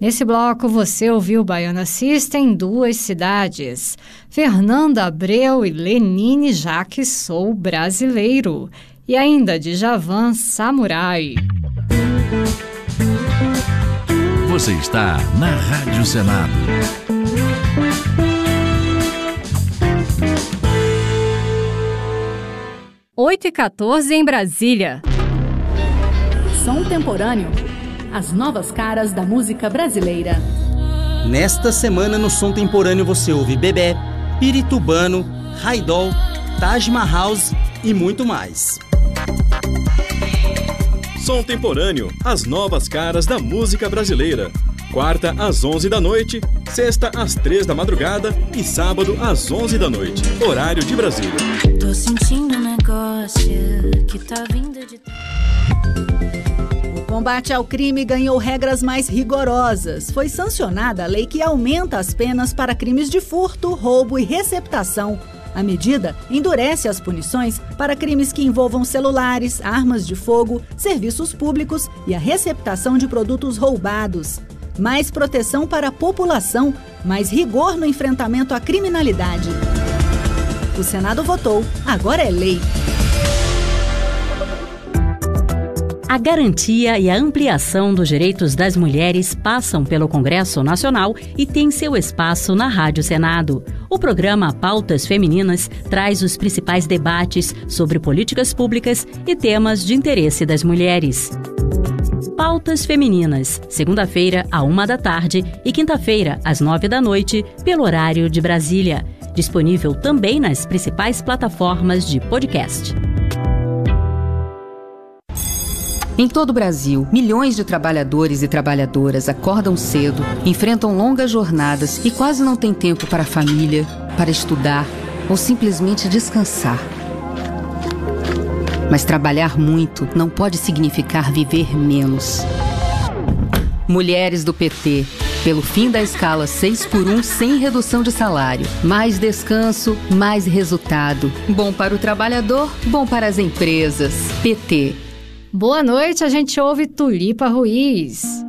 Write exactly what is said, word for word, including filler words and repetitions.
Nesse bloco você ouviu Baiana System, Duas Cidades, Fernanda Abreu e Lenine Jaque, Sou Brasileiro, e ainda Djavan, Samurai. Você está na Rádio Senado. oito e quatorze em Brasília. Som temporâneo. As novas caras da música brasileira. Nesta semana no Som Temporâneo você ouve Bebé, Piritubano, Raidol, Taj Mahal e muito mais. Som Temporâneo, as novas caras da música brasileira. Quarta às onze da noite, sexta às três da madrugada e sábado às onze da noite. Horário de Brasília. Tô sentindo um negócio que tá vindo de... O combate ao crime ganhou regras mais rigorosas. Foi sancionada a lei que aumenta as penas para crimes de furto, roubo e receptação. A medida endurece as punições para crimes que envolvam celulares, armas de fogo, serviços públicos e a receptação de produtos roubados. Mais proteção para a população, mais rigor no enfrentamento à criminalidade. O Senado votou, agora é lei. A garantia e a ampliação dos direitos das mulheres passam pelo Congresso Nacional e tem seu espaço na Rádio Senado. O programa Pautas Femininas traz os principais debates sobre políticas públicas e temas de interesse das mulheres. Pautas Femininas, segunda-feira, à uma da tarde e quinta-feira, às nove da noite, pelo horário de Brasília. Disponível também nas principais plataformas de podcast. Em todo o Brasil, milhões de trabalhadores e trabalhadoras acordam cedo, enfrentam longas jornadas e quase não têm tempo para a família, para estudar ou simplesmente descansar. Mas trabalhar muito não pode significar viver menos. Mulheres do P T, pelo fim da escala seis por um sem redução de salário. Mais descanso, mais resultado. Bom para o trabalhador, bom para as empresas. P T. Boa noite, a gente ouve Tulipa Ruiz.